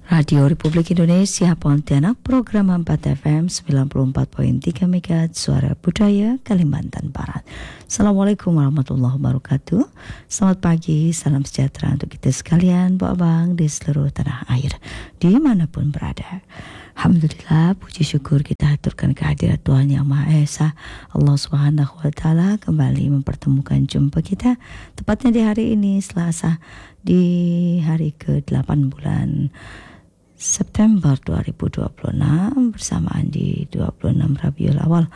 Radio Republik Indonesia Pontianak, program 4 FM 94.3 MHz Suara Budaya Kalimantan Barat. Assalamualaikum warahmatullahi wabarakatuh. Selamat pagi, salam sejahtera untuk kita sekalian, Bu Abang di seluruh tanah air, dimanapun berada. Alhamdulillah, puji syukur kita haturkan kehadirat Tuhan Yang Maha Esa, Allah Subhanahu wa Ta'ala, kembali mempertemukan jumpa kita tepatnya di hari ini, Selasa, di hari ke-8 bulan September 2026, bersamaan di 26 Rabiul Awal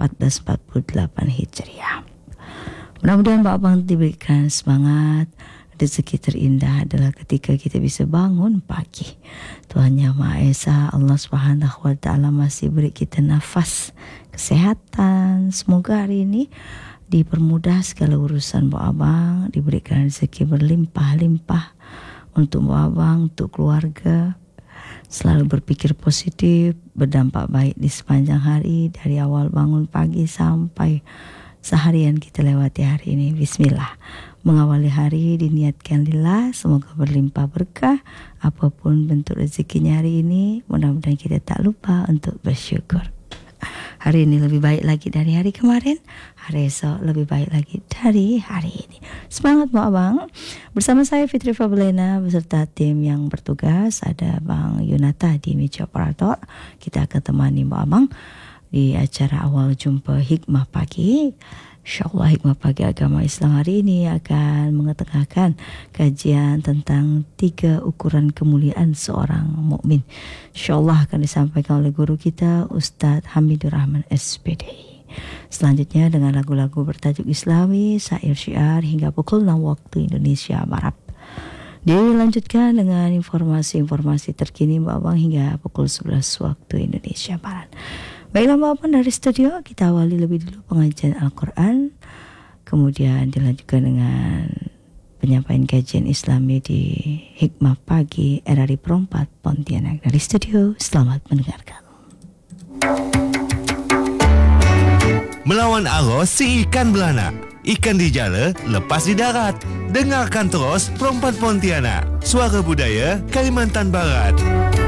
1448 Hijriah. Mudah-mudahan Pak Abang diberikan semangat. Rezeki terindah adalah ketika kita bisa bangun pagi. Tuhan Yang Maha Esa, Allah Subhanahu wa Ta'ala masih beri kita nafas, kesehatan. Semoga hari ini dipermudah segala urusan Pak Abang, diberikan rezeki berlimpah-limpah untuk Pak Abang, untuk keluarga. Selalu berpikir positif, berdampak baik di sepanjang hari, dari awal bangun pagi sampai seharian kita lewati hari ini. Bismillah, mengawali hari diniatkan lillah, semoga berlimpah berkah apapun bentuk rezekinya hari ini. Mudah-mudahan kita tak lupa untuk bersyukur. Hari ini lebih baik lagi dari hari kemarin, hari esok lebih baik lagi dari hari ini. Semangat Bu Abang. Bersama saya Fitri Fabelena beserta tim yang bertugas, ada Bang Yunata di meja operator. Kita akan temani Bu Abang di acara awal jumpa Hikmah Pagi. InsyaAllah Hikmah Pagi Agama Islam hari ini akan mengetengahkan kajian tentang 3 ukuran kemuliaan seorang mukmin. InsyaAllah akan disampaikan oleh guru kita Ustadz Hamidur Rahman SPD. Selanjutnya dengan lagu-lagu bertajuk Islami, syair syiar hingga pukul 6 waktu Indonesia Barat. Dilanjutkan dengan informasi-informasi terkini Mbak Abang hingga pukul 11 waktu Indonesia Barat. Baiklah Mbak Abang, dari studio kita awali lebih dulu pengajian Al-Quran, kemudian dilanjutkan dengan penyampaian kajian Islami di Hikmah Pagi RRI Pro 4 Pontianak. Dari studio, selamat mendengarkan. Melawan arus si ikan beranak, ikan di jala lepas di darat. Dengarkan terus Pro 4 Pontianak, Suara Budaya Kalimantan Barat.